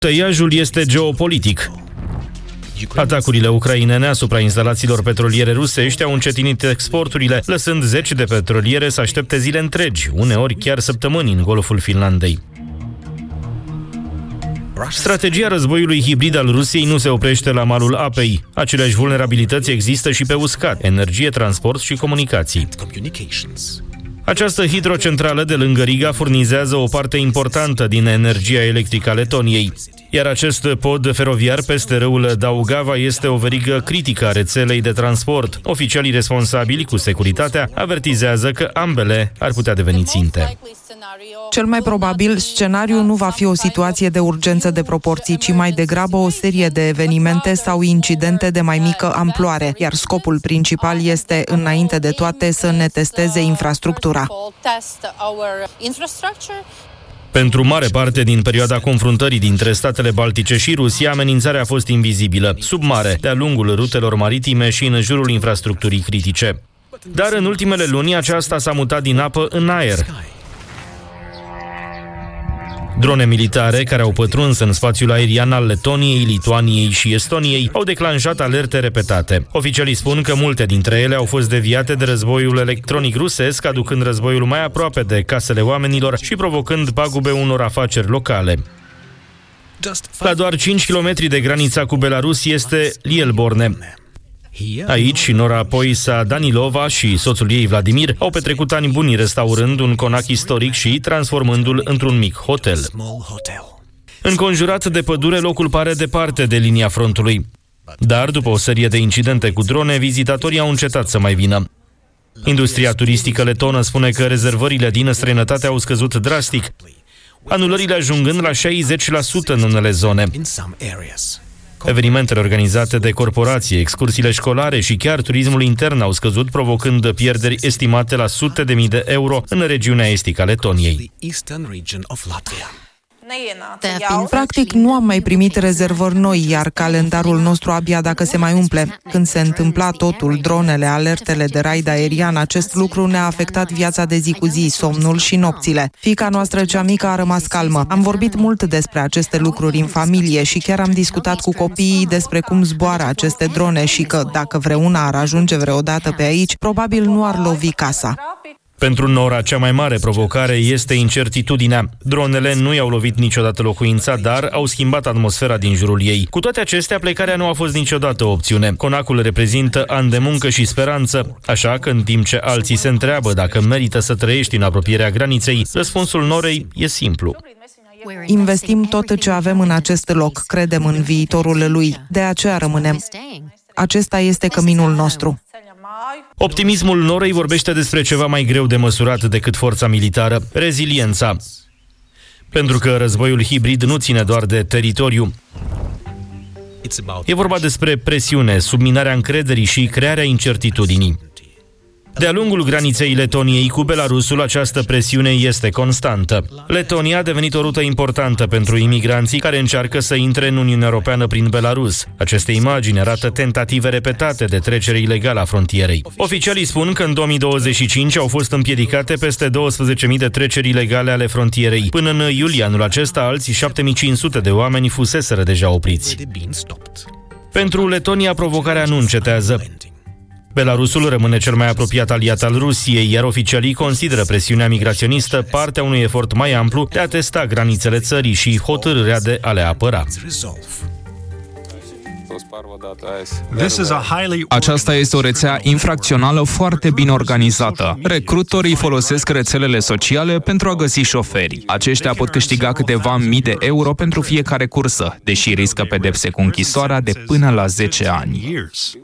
Tăiajul este geopolitic. Atacurile ucrainene asupra instalațiilor petroliere rusești au încetinit exporturile, lăsând zeci de petroliere să aștepte zile întregi, uneori chiar săptămâni în Golful Finlandei. Strategia războiului hibrid al Rusiei nu se oprește la malul apei. Aceleași vulnerabilități există și pe uscat, energie, transport și comunicații. Această hidrocentrală de lângă Riga furnizează o parte importantă din energia electrică a Letoniei, iar acest pod feroviar peste râul Daugava este o verigă critică a rețelei de transport. Oficialii responsabili cu securitatea avertizează că ambele ar putea deveni ținte. Cel mai probabil, scenariul nu va fi o situație de urgență de proporții, ci mai degrabă o serie de evenimente sau incidente de mai mică amploare, iar scopul principal este, înainte de toate, să ne testeze infrastructura. Pentru mare parte din perioada confruntării dintre statele Baltice și Rusia, amenințarea a fost invizibilă, sub mare, de-a lungul rutelor maritime și în jurul infrastructurii critice. Dar în ultimele luni aceasta s-a mutat din apă în aer. Drone militare care au pătruns în spațiul aerian al Letoniei, Lituaniei și Estoniei au declanșat alerte repetate. Oficialii spun că multe dintre ele au fost deviate de războiul electronic rusesc, aducând războiul mai aproape de casele oamenilor și provocând pagube unor afaceri locale. La doar 5 km de granița cu Belarus este Lielborne. Aici, Nora Poisa Danilova și soțul ei Vladimir au petrecut ani buni restaurând un conac istoric și transformându-l într-un mic hotel. Înconjurat de pădure, locul pare departe de linia frontului. Dar, după o serie de incidente cu drone, vizitatorii au încetat să mai vină. Industria turistică letonă spune că rezervările din străinătate au scăzut drastic, anulările ajungând la 60% în unele zone. Evenimentele organizate de corporații, excursiile școlare și chiar turismul intern au scăzut, provocând pierderi estimate la sute de mii de euro în regiunea estică a Letoniei. Practic, nu am mai primit rezervări noi, iar calendarul nostru abia dacă se mai umple. Când se întâmpla totul, dronele, alertele de raid aerian, acest lucru ne-a afectat viața de zi cu zi, somnul și nopțile. Fiica noastră cea mică a rămas calmă. Am vorbit mult despre aceste lucruri în familie și chiar am discutat cu copiii despre cum zboară aceste drone și că, dacă vreuna ar ajunge vreodată pe aici, probabil nu ar lovi casa. Pentru Nora, cea mai mare provocare este incertitudinea. Dronele nu i-au lovit niciodată locuința, dar au schimbat atmosfera din jurul ei. Cu toate acestea, plecarea nu a fost niciodată o opțiune. Conacul reprezintă ani de muncă și speranță, așa că în timp ce alții se întreabă dacă merită să trăiești în apropierea graniței, răspunsul Norei e simplu. Investim tot ce avem în acest loc, credem în viitorul lui, de aceea rămânem. Acesta este căminul nostru. Optimismul Norei vorbește despre ceva mai greu de măsurat decât forța militară, reziliența. Pentru că războiul hibrid nu ține doar de teritoriu. E vorba despre presiune, subminarea încrederii și crearea incertitudinii. De-a lungul graniței Letoniei cu Belarusul, această presiune este constantă. Letonia a devenit o rută importantă pentru imigranții care încearcă să intre în Uniunea Europeană prin Belarus. Aceste imagini arată tentative repetate de trecere ilegală a frontierei. Oficialii spun că în 2025 au fost împiedicate peste 12.000 de treceri ilegale ale frontierei. Până în iulie anul acesta, alții 7.500 de oameni fuseseră deja opriți. Pentru Letonia, provocarea nu încetează. Belarusul rămâne cel mai apropiat aliat al Rusiei, iar oficialii consideră presiunea migraționistă partea unui efort mai amplu de a testa granițele țării și hotărârea de a le apăra. Aceasta este o rețea infracțională foarte bine organizată. Recrutorii folosesc rețelele sociale pentru a găsi șoferi. Aceștia pot câștiga câteva mii de euro pentru fiecare cursă, deși riscă pedepse cu închisoarea de până la 10 ani.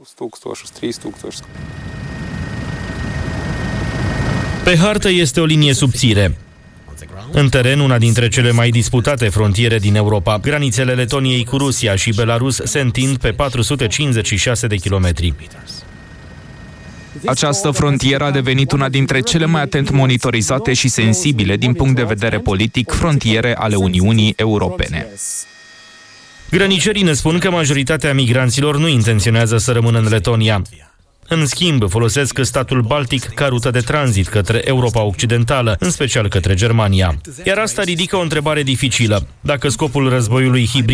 Pe hartă este o linie subțire. În teren, una dintre cele mai disputate frontiere din Europa, granițele Letoniei cu Rusia și Belarus se întind pe 456 de kilometri. Această frontieră a devenit una dintre cele mai atent monitorizate și sensibile din punct de vedere politic frontiere ale Uniunii Europene. Grănicerii ne spun că majoritatea migranților nu intenționează să rămână în Letonia. În schimb, folosesc statul Baltic ca rută de tranzit către Europa Occidentală, în special către Germania. Iar asta ridică o întrebare dificilă. Dacă scopul războiului hibrid